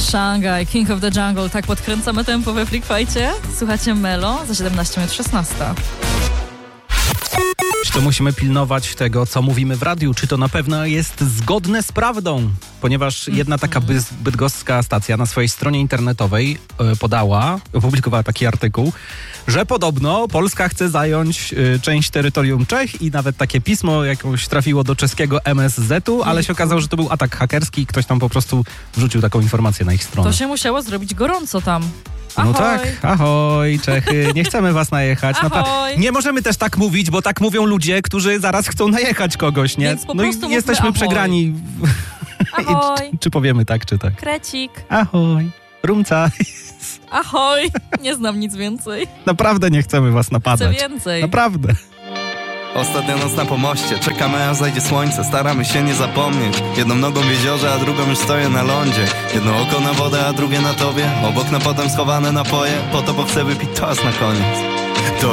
Shanghai, King of the Jungle. Tak podkręcamy tempo we Freak Fight'cie. Słuchacie Melo za 17 minut 16. To musimy pilnować tego, co mówimy w radiu, czy to na pewno jest zgodne z prawdą, ponieważ jedna taka bydgoska stacja na swojej stronie internetowej opublikowała taki artykuł, że podobno Polska chce zająć część terytorium Czech i nawet takie pismo jakoś trafiło do czeskiego MSZ-u, ale się okazało, że to był atak hakerski i ktoś tam po prostu wrzucił taką informację na ich stronę. To się musiało zrobić gorąco tam. Ahoj. No Ahoj. tak, ahoj Czechy, nie chcemy was najechać. Nie możemy też tak mówić, bo tak mówią ludzie, którzy zaraz chcą najechać kogoś, nie? Więc po No prostu i jesteśmy ahoj. przegrani. Ahoj. Czy powiemy tak, czy tak? Krecik. Ahoj, rumca. Ahoj. Nie znam nic więcej. Naprawdę nie chcemy was napadać. Chcę więcej. Naprawdę. Ostatnia noc na pomoście, czekamy aż zajdzie słońce, staramy się nie zapomnieć. Jedną nogą w jeziorze, a drugą już stoję na lądzie. Jedno oko na wodę, a drugie na tobie. Obok na potem schowane napoje, po to bo chcę wypić toast na koniec. To